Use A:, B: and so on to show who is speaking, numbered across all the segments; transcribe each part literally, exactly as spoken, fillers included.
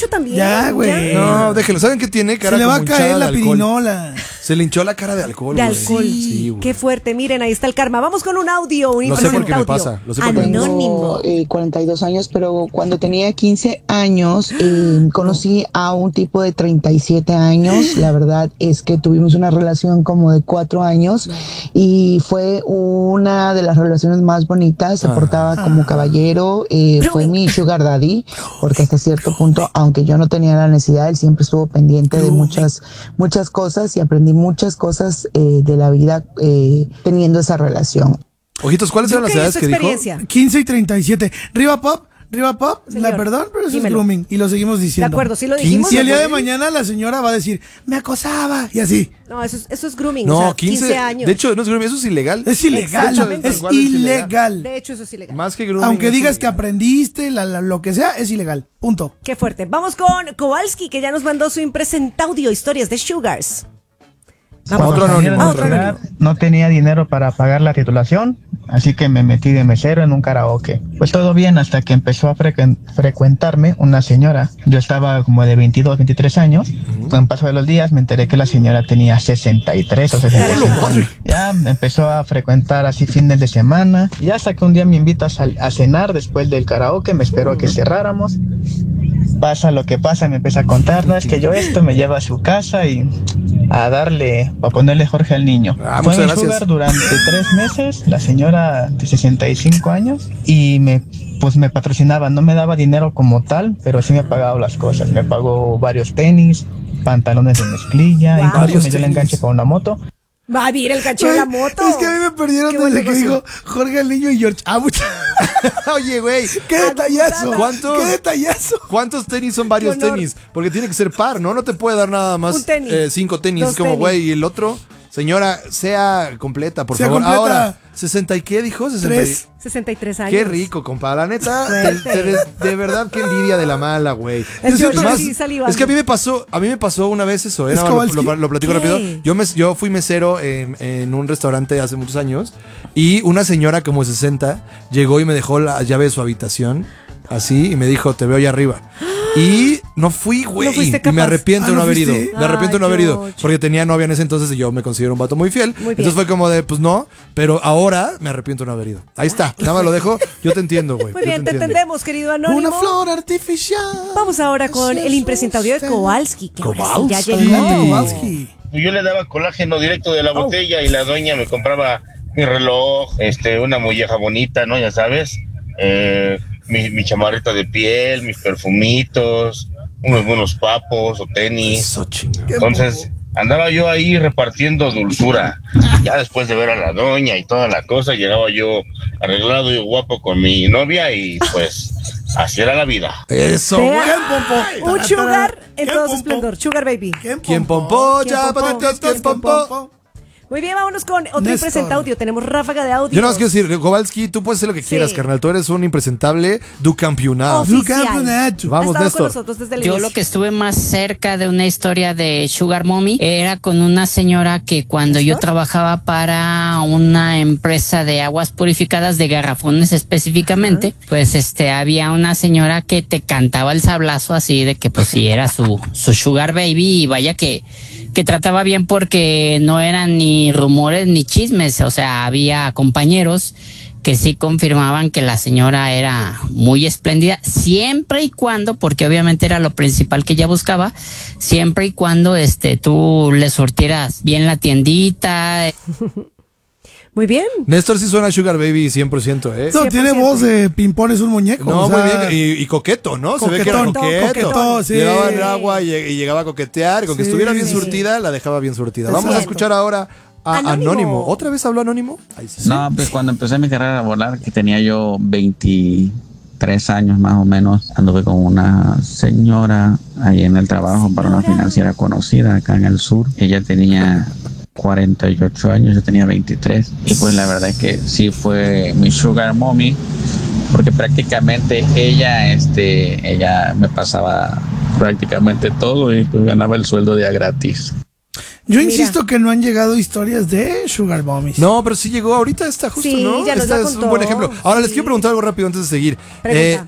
A: mucho también.
B: Ya, güey.
C: No, déjelo. ¿Saben qué tiene? Cara
B: Se le va a
C: como
B: caer
C: hinchada
B: la
C: de alcohol.
B: pirinola.
C: Se le hinchó la cara de alcohol.
A: De
C: güey.
A: alcohol.
C: Sí, güey.
A: Qué fuerte. Miren, ahí está el karma. Vamos con un audio, un
C: Lo sé por qué me
A: audio.
C: pasa. Lo sé por qué me pasa.
A: Anónimo.
D: Tengo eh, cuarenta y dos años, pero cuando tenía quince años eh, conocí a un tipo de treinta y siete años. La verdad es que tuvimos una relación como de cuatro años y fue una de las relaciones más bonitas. Se portaba como caballero, eh, fue mi sugar daddy, porque hasta cierto punto, aunque yo no tenía la necesidad, él siempre estuvo pendiente de muchas, muchas cosas y aprendí muchas cosas eh, de la vida eh, teniendo esa relación.
C: Ojitos, ¿cuáles eran las
A: ¿Qué es
C: edades
A: tu
C: que dijo?
A: experiencia?
B: quince y treinta y siete. Riva Pop, Riva Pop,
A: Señor,
B: la perdón, pero eso
A: dímelo.
B: es grooming. Y lo seguimos
A: De
B: diciendo.
A: acuerdo, sí lo dijimos.
B: Y el día de
A: güey.
B: mañana la señora va a decir, me acosaba, y así.
A: No, eso es, eso es grooming.
C: No,
A: o sea,
C: quince,
A: quince años.
C: De hecho, no es grooming, eso es ilegal.
B: Es ilegal,
A: Exactamente.
B: es
C: Igual es
B: ilegal.
A: De hecho, eso es ilegal.
C: Más que grooming.
B: Aunque
C: eso
B: digas
C: es
B: que
C: ilegal.
B: aprendiste, la, la- lo que sea, es ilegal. Punto.
A: Qué fuerte. Vamos con Kowalski, que ya nos mandó su impresentaudio, historias de Sugars. Vamos.
C: Otro anónimo.
A: Ah,
C: otro
A: otro
C: anónimo.
A: anónimo.
E: No tenía dinero para pagar la titulación, así que me metí de mesero en un karaoke. Pues todo bien hasta que empezó a frecu- frecuentarme una señora. Yo estaba como de veintidós, veintitrés años. Con el paso de los días me enteré que la señora tenía sesenta y tres o sesenta y cinco años. Ya me empezó a frecuentar así fines de semana. Y hasta que un día me invita a, sal- a cenar después del karaoke, me esperó a que cerráramos. Pasa lo que pasa, me empieza a contar, no, es que yo esto me lleva a su casa y a darle, a ponerle Jorge al niño.
C: Ah,
E: Fue
C: muchas
E: mi
C: gracias.
E: sugar durante tres meses, la señora de sesenta y cinco años, y me, pues me patrocinaba, no me daba dinero como tal, pero sí me pagaba las cosas, me pagó varios tenis, pantalones de mezclilla,
A: Wow.
E: incluso
C: Varios
E: me dio el
C: tenis.
E: enganche con una moto.
A: Va a vir el caché de la moto.
B: Es que a mí me perdieron
A: Qué
B: desde
A: buen
B: que
A: negocio.
B: dijo Jorge el Niño y George. Ah, mucha-
C: Oye, güey.
B: ¡Qué detallazo!
C: ¿Cuántos?
B: ¡Qué detallazo!
C: ¿Cuántos tenis son varios
A: Qué honor.
C: tenis? Porque tiene que ser par, ¿no? No te puede dar nada más
A: Un tenis.
C: eh, cinco tenis.
A: Dos
C: Como,
A: tenis.
C: güey, y el otro, señora, sea completa, por
B: Sea
C: favor.
B: completa.
C: Ahora, ¿sesenta y qué dijo? sesenta y-
B: Tres.
A: sesenta y tres años.
C: Qué rico, compa. La neta, te-
A: Fuerte.
C: te- de, de verdad, qué envidia de la mala, güey.
A: El
C: Es
A: George
C: más,
A: sí salivando.
C: es que a mí me pasó, a mí me pasó una vez eso, ¿eh?
B: ¿Es
C: Nada más
B: Kowalski?
C: lo, lo- lo platico
A: ¿Qué?
C: rápido. Yo, me, yo fui mesero en, en un restaurante hace muchos años y una señora como de sesenta llegó y me dejó la llave de su habitación, así, y me dijo, te veo allá arriba. Y no fui, güey.
A: No fuiste
C: y me
A: capaz.
C: arrepiento
B: Ah,
C: de no
B: ¿no
C: haber ido.
B: fuiste?
C: Me arrepiento de no
A: Ay,
C: haber ido.
A: George.
C: Porque tenía novia en ese entonces y yo me considero un vato muy fiel.
A: Muy bien.
C: Entonces fue como de, pues no, pero ahora me arrepiento de no haber ido. Ahí está, nada más lo dejo. Yo te entiendo, güey.
A: Muy
C: yo
A: bien, te
C: entiendo.
A: entendemos, querido Anónimo.
B: Una flor artificial.
A: Vamos ahora con el impresentaudio de Kowalski, que ahora sí ya
C: Kowalski.
A: llegó.
B: Adelante, Kowalski.
F: Yo le daba colágeno directo de la
A: Oh.
F: botella y la doña me compraba mi reloj, este, una molleja bonita, ¿no? Ya sabes, eh, mi, mi chamarrita de piel, mis perfumitos, unos buenos papos o tenis.
C: Eso, chingada.
F: Entonces andaba yo ahí repartiendo dulzura. Ya después de ver a la doña y toda la cosa, llegaba yo arreglado y guapo con mi novia y pues así era la vida.
C: Eso,
A: Vea,
C: güey.
A: Un sugar en
B: ¿Qué
A: todo su
B: pompo?
A: esplendor. Sugar baby.
C: ¿Quién pompó?
A: ¿Quién
C: Ya,
A: pompó?
C: patatas, ¿quién pompó?
A: Muy bien, vámonos con otro
B: Néstor.
A: impresentaudio. Tenemos ráfaga de audio.
C: Yo no más quiero decir, Kowalski, tú puedes hacer lo que quieras,
A: Sí.
C: carnal. Tú eres un impresentable du campeonato.
A: Oficial.
B: Du campeonato.
A: Ha
C: Vamos,
A: estado
C: Néstor.
A: con nosotros desde el
G: Yo
A: inicio.
G: lo que estuve más cerca de una historia de Sugar Mommy era con una señora que cuando yo
A: ¿Néstor?
G: trabajaba para una empresa de aguas purificadas de garrafones específicamente, pues este había una señora que te cantaba el sablazo así de que pues sí era su, su Sugar Baby y vaya que que trataba bien porque no eran ni rumores ni chismes, o sea, había compañeros que sí confirmaban que la señora era muy espléndida, siempre y cuando, porque obviamente era lo principal que ella buscaba, siempre y cuando este tú le surtieras bien la tiendita.
A: Muy bien.
C: Néstor sí suena Sugar Baby cien por ciento, ¿eh?
B: No,
A: cien por
B: tiene
A: ciento.
B: voz de ping-pong, es un muñeco.
C: No,
B: o sea,
C: muy bien. Y, y coqueto, ¿no? Se ve que era
B: Coquetón,
C: coqueto.
B: coquetón, sí.
C: Llegaba en agua y, y llegaba a coquetear. Y con que
B: Sí.
C: estuviera bien surtida, la dejaba bien surtida. Vamos a
A: Exacto.
C: escuchar ahora a
A: Anónimo.
C: Anónimo. ¿Otra vez habló Anónimo? Ahí sí.
H: No, pues cuando empecé mi carrera laboral, que tenía yo veintitrés años más o menos, anduve con una señora ahí en el trabajo para una financiera conocida acá en el sur. Ella tenía cuarenta y ocho años, yo tenía veintitrés. Y pues la verdad es que sí fue mi Sugar Mommy, porque prácticamente ella, este, ella me pasaba prácticamente todo y pues ganaba el sueldo de a gratis.
B: Yo
A: Mira.
B: insisto que no han llegado historias de Sugar Mommies.
C: No, pero sí llegó ahorita esta justo,
A: Sí,
C: ¿no?
A: ya nos
C: Esta
A: la
C: es un
A: contó.
C: buen ejemplo. Ahora les
A: Sí.
C: quiero preguntar algo rápido antes de seguir.
A: Pregunta.
C: Eh,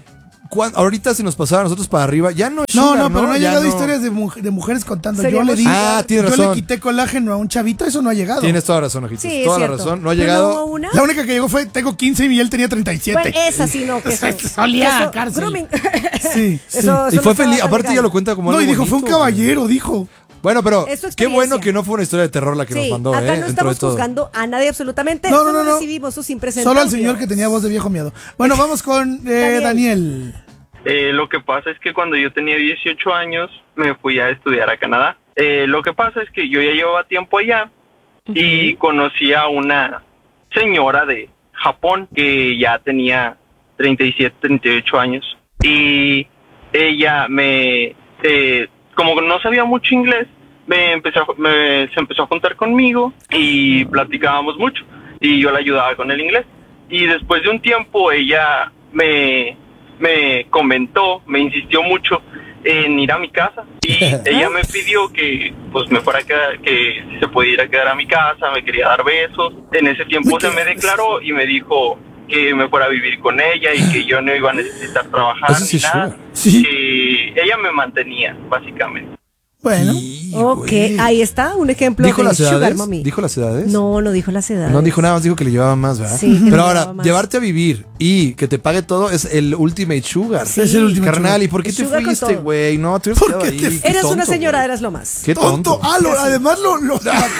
C: cuan- ahorita se nos pasaba a nosotros para arriba, ya no es
B: No,
C: sugar,
B: no, pero no ha
C: Ya
B: llegado
C: no.
B: historias de, muj- de mujeres contando. Yo
A: Seríamos
B: le di,
C: Ah, tienes
B: yo
C: razón.
B: le quité colágeno a un chavito, eso no ha llegado.
C: Tienes toda la razón, Ojitos.
A: Sí, es
C: toda la
A: cierto.
C: razón. No ha
A: ¿Pero
C: llegado.
A: no hubo una?
B: La única que llegó fue, tengo quince y él tenía treinta y siete.
A: Bueno, esa sí, no, que eso.
B: Olía a
A: eso-
B: cárcel.
A: grooming.
B: Sí, sí.
A: Eso-
C: Y
A: eso
C: fue
A: no
C: feliz.
A: estaba
C: Aparte,
A: legal.
C: ella lo cuenta como
B: No,
C: algo
B: y dijo, fue un
C: bonito,
B: caballero, dijo.
C: Bueno, pero
A: Es su
C: qué bueno
A: experiencia.
C: que no fue una historia de terror la que nos
A: Sí,
C: mandó,
A: acá
C: ¿eh?
A: no
C: Dentro de
A: estamos
C: todo.
A: juzgando a nadie absolutamente.
B: No, no,
A: solo
B: no, no.
A: recibimos sus impresentables.
B: Solo al señor que tenía voz de viejo miedo. Bueno, vamos con eh, Daniel.
I: Eh, lo que pasa es que cuando yo tenía dieciocho años me fui a estudiar a Canadá. Eh, lo que pasa es que yo ya llevaba tiempo allá y conocí a una señora de Japón que ya tenía treinta y siete, treinta y ocho años. Y ella me, eh, como no sabía mucho inglés, me empezó, a- me, se empezó a juntar conmigo y platicábamos mucho. Y yo la ayudaba con el inglés. Y después de un tiempo ella me, me comentó, me insistió mucho en ir a mi casa. Y ella me pidió que pues me fuera a quedar, que si se pudiera quedar a mi casa, me quería dar besos. En ese tiempo se me declaró y me dijo que me fuera a vivir con ella y que yo no iba a necesitar trabajar
C: Eso sí
I: ni
C: es
I: nada.
C: sugar.
B: Sí.
I: Que ella me mantenía, básicamente.
B: Bueno.
C: Y,
A: Ok,
C: güey.
A: ahí está, un ejemplo
C: ¿Dijo
A: de
C: las
A: Sugar
C: edades?
A: Mommy.
C: ¿Dijo las edades?
A: No, no dijo las edades.
C: No dijo nada más, dijo que le llevaba más, ¿verdad?
A: Sí, que le
C: Pero ahora,
A: llevaba más.
C: llevarte a vivir y que te pague todo es el ultimate sugar.
B: Sí. Es el ultimate
C: Carnal,
B: sugar.
C: ¿y por qué
A: El
C: te
A: sugar con
C: fuiste,
A: todo.
C: güey? No, te hubieras
B: ¿Por
C: quedado
B: qué
C: ahí.
B: te-
C: Qué
A: Eres
C: tonto,
A: una señora,
C: güey.
A: eres lo más.
C: Qué tonto.
B: Tonto. Ah, lo- además lo... lo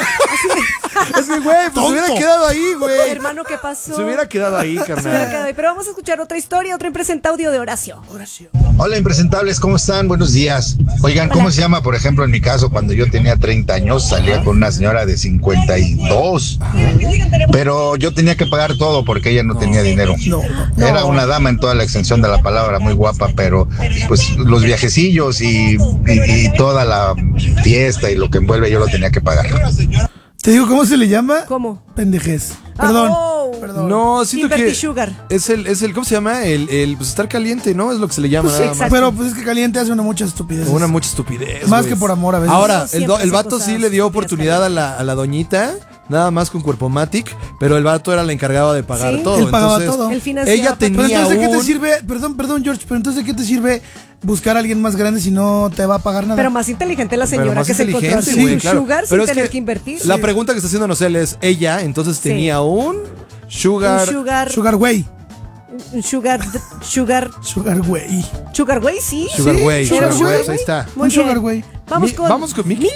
C: Es que, güey, pues se hubiera
B: Tonto.
C: quedado ahí, güey.
A: Hermano, ¿qué pasó?
C: Se hubiera quedado ahí,
A: Se hubiera
C: carnal.
A: quedado ahí. Pero vamos a escuchar otra historia, otro impresenta audio de Horacio.
J: Hola, impresentables, ¿cómo están? Buenos días. Oigan, ¿cómo
A: Hola.
J: se llama? Por ejemplo, en mi caso, cuando yo tenía treinta años, salía con una señora de cincuenta y dos. Pero yo tenía que pagar todo porque ella no, tenía dinero. Era una dama en toda la extensión de la palabra, muy guapa, pero pues los viajecillos y, y- y toda la fiesta y lo que envuelve, yo lo tenía que pagar.
B: Te digo, ¿cómo se le llama?
A: ¿Cómo?
B: Pendejez. Perdón.
A: Ah, oh.
B: Perdón.
C: No, siento
A: Liberty
C: que
A: Sugar.
C: es el, es el, ¿cómo se llama? El, el, pues estar caliente, ¿no? Es lo que se le llama
B: Pues,
C: nada más.
A: exacto.
B: Pero pues es que caliente hace una mucha estupidez.
C: Una mucha estupidez.
B: Más
C: güey.
B: que por amor a veces.
C: Ahora,
A: No,
C: el,
A: siempre
C: do- el
A: hace
C: vato
A: cosas
C: sí le dio
A: estúpidas
C: oportunidad a la, a la doñita, nada más con cuerpo matic, pero el vato era el encargado de pagar
A: Sí.
C: todo.
B: Él pagaba
C: Entonces,
B: todo.
A: Él financiaba
C: ella
A: todo.
B: Pero
C: tenía
B: entonces, ¿de qué te
C: un...
B: sirve? Perdón, perdón, George, pero entonces, ¿de qué te sirve buscar a alguien más grande si no te va a pagar nada?
A: Pero más inteligente la
C: Pero
A: señora
C: más
A: que se encontró
C: inteligente,
A: así
C: güey,
A: un
C: claro.
A: sugar
C: Pero
A: sin
C: es
A: tener que, invertir.
C: La
B: Sí.
C: pregunta que está haciéndonos él es, ella entonces
A: Sí.
C: tenía un sugar...
A: Un sugar,
B: Sugar Way.
A: un sugar, sugar,
B: Sugar Way.
A: sugar güey, sí.
C: Sugar
A: sí,
C: güey,
A: era
C: sugar
A: un
C: güey, ahí está.
A: Muy
B: Un
A: bien.
B: sugar güey.
A: Vamos
C: Mi-
A: con
C: Vamos con Mickey.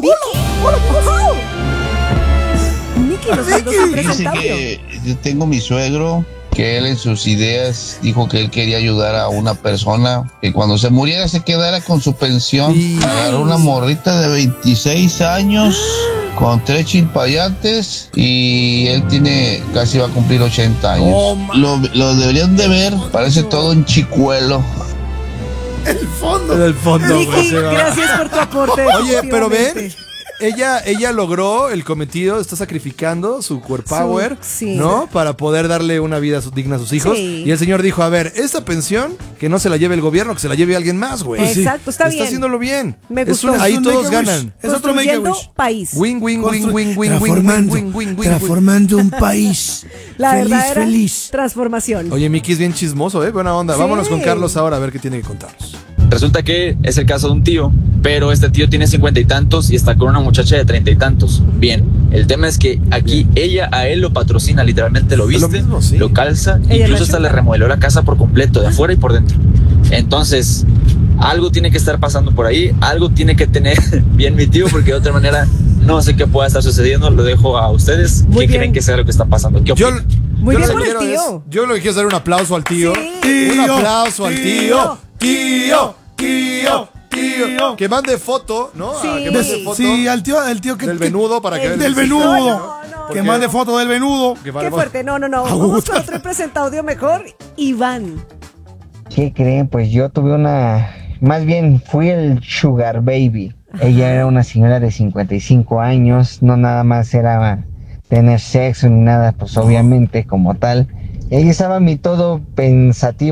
A: Miki, nos mandó su
K: Dice
A: presentaudio.
K: que yo tengo mi suegro, que él en sus ideas dijo que él quería ayudar a una persona que cuando se muriera se quedara con su pensión.
C: Y-
K: Agarró una morrita de veintiséis años con tres chilpayantes y él tiene, casi va a cumplir ochenta años.
C: Oh, ma-
K: lo, lo deberían de ver, parece todo un chicuelo.
B: El fondo.
C: En el fondo, güey,
A: Miki,
C: se va.
A: gracias por tu aporte.
C: Oye, pero ven,
A: efectivamente.
C: ella, ella logró el cometido, está sacrificando su core power,
A: sí.
C: ¿no? Para poder darle una vida su- digna a sus hijos.
A: Sí.
C: Y el señor dijo, a ver, esta pensión, que no se la lleve el gobierno, que se la lleve alguien más, güey.
A: Exacto, está bien.
C: Está haciéndolo bien.
A: Me
C: Es
A: gustó.
C: una- ahí
B: Es un
C: todos
B: make a wish.
C: ganan.
B: Es otro make a
A: Construyendo
B: wish.
A: país.
C: Win, win, win,
B: Constru-
C: win, win, win, win,
B: transformando,
C: win, win, win, win.
B: transformando un país.
A: La
B: feliz,
A: verdadera
B: feliz.
A: transformación.
C: Oye, Miki es bien chismoso, ¿eh? Buena onda.
A: Sí.
C: Vámonos con Carlos ahora a ver qué tiene que contarnos.
L: Resulta que es el caso de un tío, pero este tío tiene cincuenta y tantos y está con una muchacha de treinta y tantos. Bien, el tema es que aquí ella a él lo patrocina, literalmente lo
C: Es
L: viste,
C: lo mismo, sí.
L: lo calza,
A: Ella
L: incluso
A: lo
L: hasta
A: chupa.
L: le remodeló la casa por completo, de afuera y por dentro. Entonces, algo tiene que estar pasando por ahí, algo tiene que tener bien mi tío, porque de otra manera no sé qué pueda estar sucediendo. Lo dejo a ustedes.
A: Muy
L: ¿Qué
A: bien.
L: creen que sea lo que está pasando? ¿Qué
C: Yo,
L: opinan?
A: Muy
C: yo
A: bien
C: lo
A: por
C: que
A: el
C: quiero
A: tío.
C: es- yo lo que quiero es dar un aplauso al tío.
A: Sí.
C: Un aplauso al tío.
B: Tío.
C: Tío. Tío. Tío. Que mande foto, ¿no?
A: Sí.
C: Ah, Que mande foto
B: Sí, al tío, al tío que.
C: del
B: que-
C: venudo para que
A: El-
C: vean
B: Del
C: el-
B: venudo.
A: No, no, no.
B: Que
C: Porque-
B: mande foto del venudo.
C: Que
A: Qué
C: vale-
A: fuerte. No, no, no. Vamos con otro presentaudio mejor. Iván.
M: ¿Qué creen? Pues yo tuve una... Más bien fui el Sugar Baby. Ella era una señora de cincuenta y cinco años. No nada más era tener sexo ni nada, pues obviamente como tal. Ella estaba a mi todo pensativo.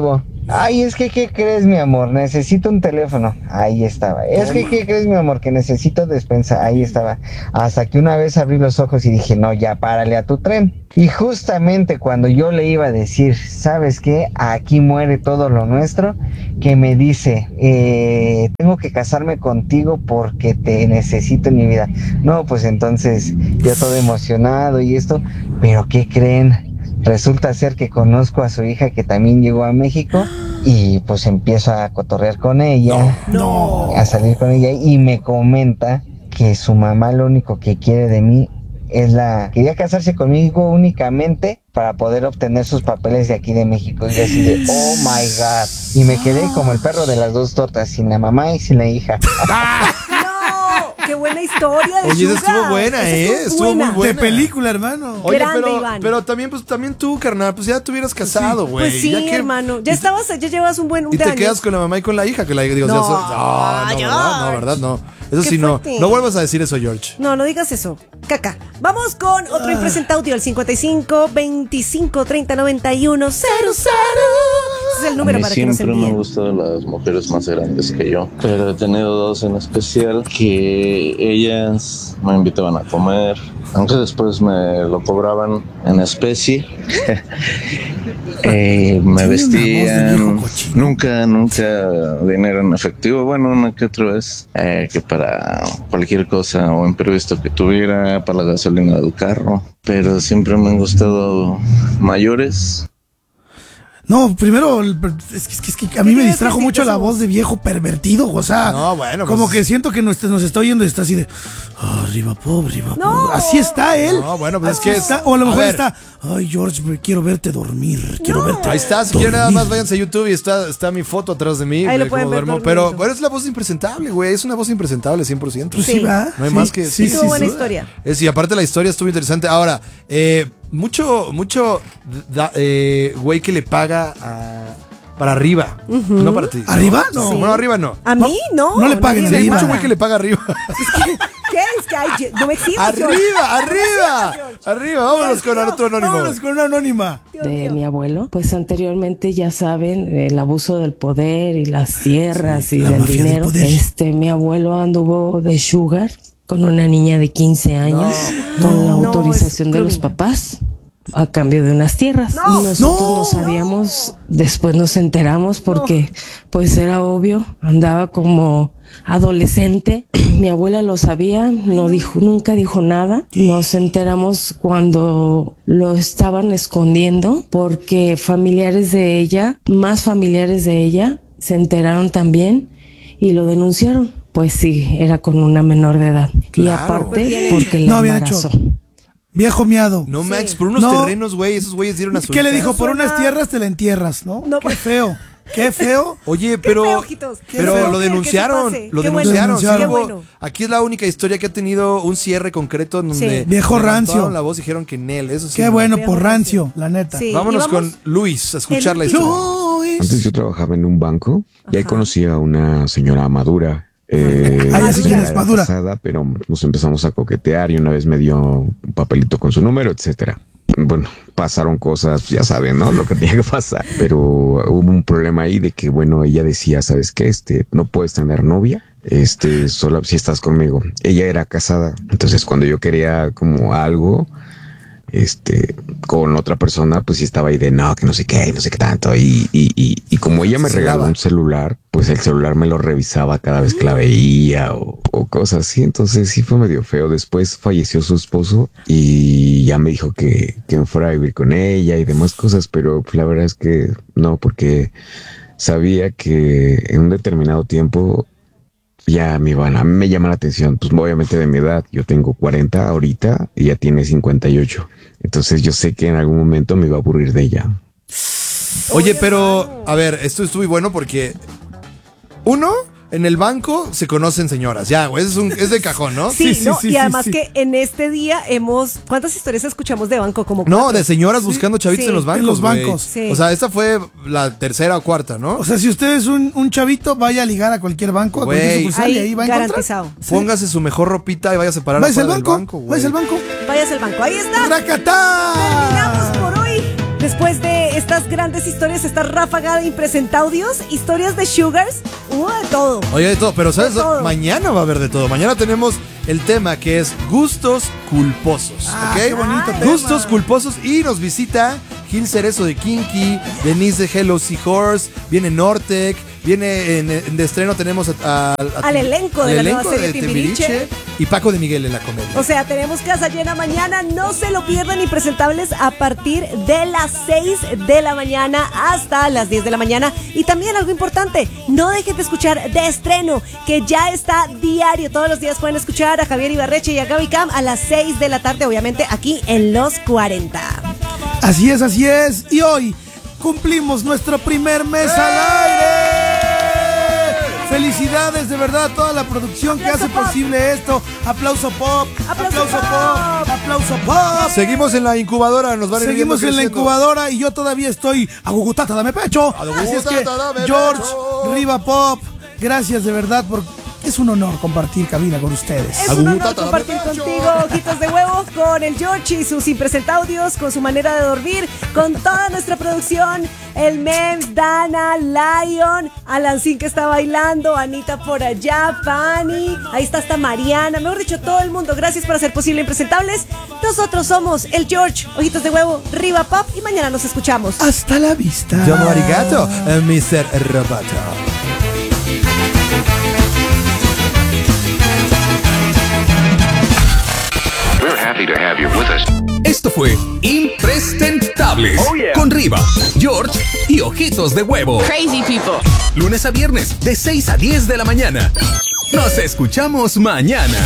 M: Ay, es que, ¿qué crees, mi amor? Necesito un teléfono. Ahí estaba. Es que, ¿qué crees, mi amor? Que necesito despensa. Ahí estaba. Hasta que una vez abrí los ojos y dije, no, ya párale a tu tren. Y justamente cuando yo le iba a decir, ¿sabes qué? Aquí muere todo lo nuestro, que me dice, eh, tengo que casarme contigo porque te necesito en mi vida. No, pues entonces yo todo emocionado y esto, pero ¿qué creen? Resulta ser que conozco a su hija que también llegó a México y pues empiezo a cotorrear con ella,
B: No.
M: a salir con ella y me comenta que su mamá lo único que quiere de mí es la... Quería casarse conmigo únicamente para poder obtener sus papeles de aquí de México. Y yo así de, oh my God. Y me quedé como el perro de las dos tortas, sin la mamá y sin la hija.
A: ¡Qué buena historia de
C: Oye, esa
A: Sugar!
C: estuvo buena,
A: Esa
C: ¿eh?
A: estuvo
C: Estuvo muy
A: buena.
C: buena.
B: De película, hermano.
C: Oye,
A: Grande,
C: pero,
A: Iván.
C: pero también, pues, también tú, carnal, pues ya te hubieras casado, güey.
A: Pues sí,
C: Ya que-
A: hermano. Ya estabas, ya llevas un buen un
C: Y
A: de
C: te
A: años.
C: quedas con la mamá y con la hija, que la hija digo,
A: No,
C: no, no, no,
A: George.
C: verdad, no, verdad, no. Eso
A: Qué
C: sí, no.
A: fuerte.
C: No vuelvas a decir eso, George.
A: No, no digas eso. Caca. Vamos con otro impresenta audio, el cincuenta y cinco, veinticinco, treinta, noventa y uno, cero, cero. Ese es el número
N: A mí
A: para que nos
N: siempre me han
A: envíen.
N: gustado las mujeres más grandes que yo, pero he tenido dos en especial que ellas me invitaban a comer, aunque después me lo cobraban en especie. Eh, me vestían, nunca, nunca dinero en efectivo, bueno, una que otra vez, eh, que para cualquier cosa o imprevisto que tuviera, para la gasolina del carro, pero siempre me han gustado mayores.
B: No, primero, el- es que, es que, es que a mí me distrajo mucho la voz de viejo pervertido, o sea,
C: No, bueno,
B: como
C: pues-
B: que siento que nos, nos está oyendo y está así de, "Ah, arriba pobre, arriba pobre". Así está él.
C: No, bueno, pues es
B: Así
C: que
B: está.
C: es-
B: O a lo
C: a
B: mejor
C: ver.
B: está, ay, George, me quiero verte dormir, quiero verte
C: Ahí está, si quieren nada más váyanse a YouTube y está, está mi foto atrás de mí.
A: Ahí lo
C: ve
A: pueden
C: cómo
A: ver
C: duermo.
A: dormido.
C: Pero, pero es la voz impresentable, güey. Es una voz impresentable, cien por ciento.
B: Pues sí, va.
C: No hay
B: Sí,
C: más que
B: sí,
C: decir.
A: Estuvo buena historia.
C: Es, y aparte la historia estuvo interesante. Ahora, eh, mucho, mucho da- eh, güey que le paga a- para arriba.
A: Ujú.
C: No para ti.
B: ¿Arriba?
C: No.
B: Sí.
C: Bueno, arriba no.
A: A mí no.
B: no le paguen
A: nadie
C: Sí, hay
A: me
C: mucho
A: paga.
C: güey que le paga arriba.
A: ¿Qué? Es que hay, no me exhibas,
C: ¡Arriba,
A: George.
C: arriba! ¡Arriba! Vámonos con otro anónimo.
B: Vámonos con una anónima.
O: De mi abuelo, pues anteriormente ya saben el abuso del poder y las tierras y
B: la
O: del
B: mafia del
O: dinero.
B: poder.
O: Este, mi abuelo anduvo de sugar con una niña de quince años con la
A: No,
O: autorización
A: es
O: de los
A: criminal.
O: papás a cambio de unas tierras.
A: No,
O: y nosotros
B: no,
O: no sabíamos, después nos enteramos porque pues era obvio, andaba como adolescente. Mi abuela lo sabía, no dijo, nunca dijo nada. Nos enteramos cuando lo estaban escondiendo porque familiares de ella, más familiares de ella, se enteraron también y lo denunciaron. Pues sí, era con una menor de edad. Y
C: Claro.
O: aparte, porque la
B: No, bien
O: embarazó.
B: hecho. Viejo miado.
C: No, Max, por unos
B: No.
C: terrenos, güey. Esos güeyes dieron a su
B: ¿Qué le
C: hija.
B: dijo? Por
A: suena-
B: unas tierras te la entierras, ¿no?
A: No,
B: Qué feo. Qué feo.
C: Oye, pero,
A: feo, ojitos. Qué
C: pero
A: feo.
C: lo
A: Que se
C: denunciaron,
A: pase.
C: lo
A: Qué bueno.
C: denunciaron. sí,
B: Denunciaron.
C: hubo-
A: Qué bueno.
C: Aquí es la única historia que ha tenido un cierre concreto en donde
A: Sí.
B: Viejo
C: levantaron
B: rancio.
C: la voz y dijeron que Nel, eso sí.
B: Qué
C: no.
B: bueno
A: Viejo
B: por
A: rancio.
B: rancio, la neta.
A: Sí.
C: Vámonos
A: Y vamos-
C: con Luis a escuchar
A: El
C: la historia.
B: Luis.
P: Antes yo trabajaba en un banco y ahí
A: Ajá.
P: conocí a una señora madura. Eh,
B: Ah, ya sé quién
P: ella
B: es,
P: era
B: madura.
P: casada, pero nos empezamos a coquetear y una vez me dio un papelito con su número, etcétera. Bueno, pasaron cosas, ya saben, ¿no? Lo que tenía que pasar. Pero hubo un problema ahí de que, bueno, ella decía, ¿sabes qué? Este, no puedes tener novia. Este, solo si estás conmigo. Ella era casada. Entonces, cuando yo quería como algo, este, con otra persona, pues sí estaba ahí de no, que no sé qué, no sé qué tanto. Y, y, y, y como ella me
C: Se
P: regaló
C: daba.
P: un celular, pues el celular me lo revisaba cada vez que la veía o, o cosas así. Entonces sí fue medio feo. Después falleció su esposo y ya me dijo que, que me fuera a vivir con ella y demás cosas. Pero pues, la verdad es que no, porque sabía que en un determinado tiempo ya me iban, a mí me llama la atención, pues obviamente de mi edad, yo tengo cuarenta ahorita y ella tiene cincuenta y ocho. Entonces yo sé que en algún momento me iba a aburrir de ella.
C: Oye, pero, a ver, esto estuvo muy bueno porque, uno, en el banco se conocen señoras. Ya, güey, es, un, es de cajón, ¿no?
A: Sí, ¿no?
B: sí,
A: y
B: sí,
A: además
B: sí.
A: que en este día hemos... ¿Cuántas historias escuchamos de banco? Como
C: No,
A: cuatro.
C: de señoras buscando chavitos
A: Sí.
C: en los bancos.
B: En los
C: güey.
B: bancos.
A: Sí.
C: O sea, esta fue la tercera o cuarta, ¿no?
B: O sea, si usted es un, un chavito, vaya a ligar a cualquier banco, a cualquier
C: Güey.
B: sucursal y ahí va a encontrar.
A: garantizado.
C: Póngase su mejor ropita y vaya a separar
B: Váyase al
C: afuera del
B: banco,
C: banco, güey.
B: váyase al banco.
A: Vayas al banco. Ahí está.
B: ¡Racatá!
A: Terminamos por hoy. después de estas grandes historias, esta ráfaga de impresentaudios, historias de sugars, hubo de todo.
C: Oye, de todo, pero ¿sabes?
A: De todo.
C: Mañana va a haber de todo. Mañana tenemos el tema que es gustos culposos.
B: Ah,
C: ¿Ok?
B: qué bonito tema.
C: Gustos culposos. Y nos visita Gil Cerezo de Kinky, Denise de Hello Seahorse, viene Nortec, viene en, en de estreno tenemos a, a- a-
A: Al elenco de
C: al
A: la
C: elenco
A: nueva serie
C: de
A: Timbiriche.
C: Timbiriche y Paco de Miguel en la comedia.
A: O sea, tenemos casa llena mañana, no se lo pierdan, Impresentables a partir de las seis de la mañana hasta las diez de la mañana. Y también algo importante, no dejen de escuchar De Estreno, que ya está diario, todos los días pueden escuchar a Javier Ibarreche y a Gaby Cam a las seis de la tarde, obviamente aquí en Los cuarenta.
B: Así es, así es. Y hoy cumplimos nuestro primer mes al aire. Felicidades de verdad a toda la producción que hace posible esto. Aplauso pop, aplauso pop, aplauso pop.
C: Seguimos en la incubadora, nos van a ir
B: Seguimos
C: viendo
B: en la
C: creciendo.
B: incubadora y yo todavía estoy agugutata, dame pecho. Así es que
C: dame
B: George,
C: pecho.
B: Riva Pop, gracias de verdad por es un honor compartir cabina con ustedes.
A: Es un honor compartir contigo, Ojitos de Huevo, con el George y sus impresentaudios, con su manera de dormir, con toda nuestra producción, el Mems, Dana, Lion, Alancín que está bailando, Anita por allá, Fanny, ahí está hasta Mariana, mejor dicho, todo el mundo. Gracias por hacer posible Impresentables. Nosotros somos el George, Ojitos de Huevo, Riva Pop y mañana nos escuchamos.
B: Hasta la vista.
C: Domo arigato, eh, mister Roboto.
Q: We're happy to have you with us.
R: Esto fue Impresentables
Q: Oh, yeah.
R: con Riva, George y Ojitos de Huevo.
S: Crazy people.
R: Lunes a viernes de seis a diez de la mañana. Nos escuchamos mañana.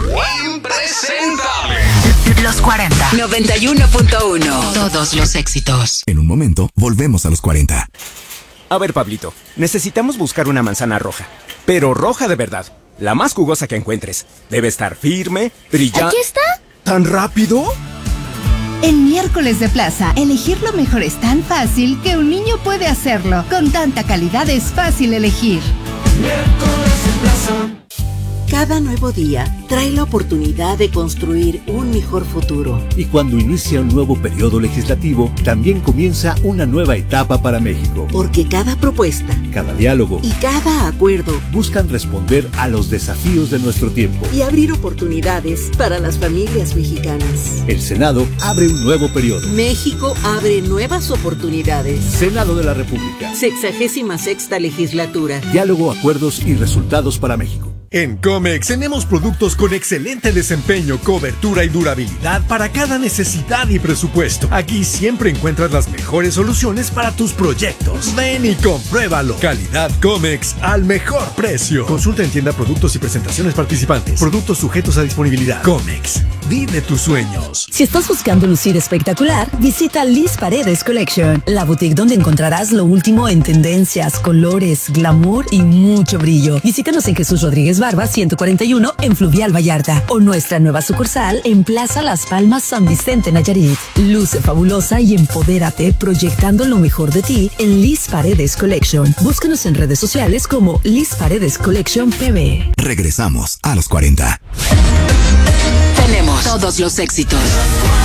R: Impresentables.
S: Los cuarenta. noventa y uno punto uno. Todos los éxitos.
R: En un momento, volvemos a los cuarenta.
T: A ver, Pablito, necesitamos buscar una manzana roja, pero roja de verdad, la más jugosa que encuentres. Debe estar firme, brillante.
U: ¿Aquí está?
T: ¿Tan rápido?
U: En Miércoles de Plaza, elegir lo mejor es tan fácil que un niño puede hacerlo. Con tanta calidad es fácil elegir.
V: Miércoles de Plaza. Cada nuevo día trae la oportunidad de construir un mejor futuro.
W: Y cuando inicia un nuevo periodo legislativo, también comienza una nueva etapa para México.
V: Porque cada propuesta
W: Cada diálogo
V: y cada acuerdo
W: buscan responder a los desafíos de nuestro tiempo.
V: y abrir oportunidades para las familias mexicanas.
W: El Senado abre un nuevo periodo.
V: México abre nuevas oportunidades.
W: Senado de la República.
V: Sexagésima sexta legislatura.
W: Diálogo, acuerdos y resultados para México.
X: En Comex tenemos productos con excelente desempeño, cobertura y durabilidad para cada necesidad y presupuesto. Aquí siempre encuentras las mejores soluciones para tus proyectos. Ven y compruébalo. Calidad Comex al mejor precio. Consulta en tienda productos y presentaciones participantes. Productos sujetos a disponibilidad. Comex, vive tus sueños.
Y: Si estás buscando lucir espectacular, visita Liz Paredes Collection, la boutique donde encontrarás lo último en tendencias, colores, glamour y mucho brillo. Visítanos en Jesús Rodríguez Barba ciento cuarenta y uno en Fluvial Vallarta o nuestra nueva sucursal en Plaza Las Palmas San Vicente Nayarit. Luce fabulosa y empodérate proyectando lo mejor de ti en Liz Paredes Collection. Búscanos en redes sociales como Liz Paredes Collection P B.
R: Regresamos a los cuarenta.
S: Tenemos todos los éxitos.